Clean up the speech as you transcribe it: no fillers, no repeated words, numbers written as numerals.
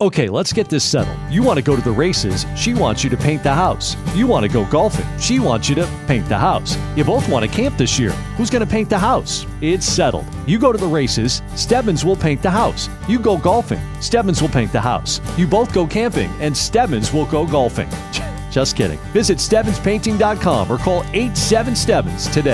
Okay, let's get this settled. You want to go to the races, she wants you to paint the house. You want to go golfing, she wants you to paint the house. You both want to camp this year. Who's going to paint the house? It's settled. You go to the races, Stebbins will paint the house. You go golfing, Stebbins will paint the house. You both go camping, and Stebbins will go golfing. Just kidding. Visit StebbinsPainting.com or call 87-STEBBINS today.